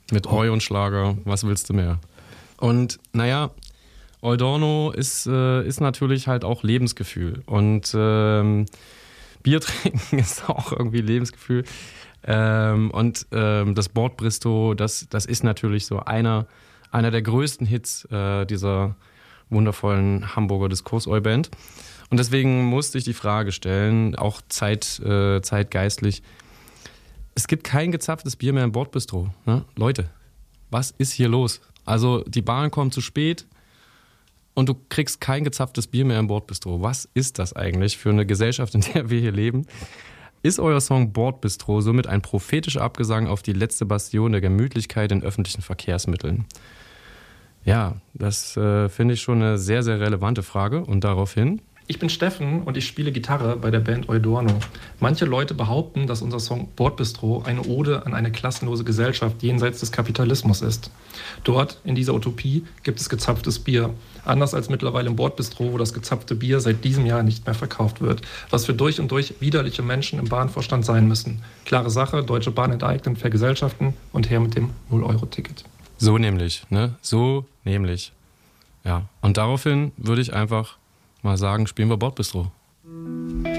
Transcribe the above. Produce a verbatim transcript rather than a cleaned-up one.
Mit Oh. Eu und Schlager, was willst du mehr? Und naja, Eudorno ist, äh, ist natürlich halt auch Lebensgefühl. Und ähm, Bier trinken ist auch irgendwie Lebensgefühl. Ähm, und ähm, das Bordbistro, das, das ist natürlich so einer, einer der größten Hits äh, dieser wundervollen Hamburger Diskurs-Eu-Band. Und deswegen musste ich die Frage stellen, auch zeit, äh, zeitgeistlich, es gibt kein gezapftes Bier mehr im Bordbistro. Ne? Leute, was ist hier los? Also die Bahn kommt zu spät und du kriegst kein gezapftes Bier mehr im Bordbistro. Was ist das eigentlich für eine Gesellschaft, in der wir hier leben? Ist euer Song Bordbistro somit ein prophetischer Abgesang auf die letzte Bastion der Gemütlichkeit in öffentlichen Verkehrsmitteln? Ja, das äh, finde ich schon eine sehr, sehr relevante Frage. Und daraufhin... Ich bin Steffen und ich spiele Gitarre bei der Band Eudorno. Manche Leute behaupten, dass unser Song Bordbistro eine Ode an eine klassenlose Gesellschaft jenseits des Kapitalismus ist. Dort, in dieser Utopie, gibt es gezapftes Bier. Anders als mittlerweile im Bordbistro, wo das gezapfte Bier seit diesem Jahr nicht mehr verkauft wird. Was für durch und durch widerliche Menschen im Bahnvorstand sein müssen. Klare Sache, Deutsche Bahn enteignen, vergesellschaften und her mit dem null-Euro-Ticket. So nämlich, ne? So nämlich. Ja, und daraufhin würde ich einfach mal sagen, spielen wir Bordbistro.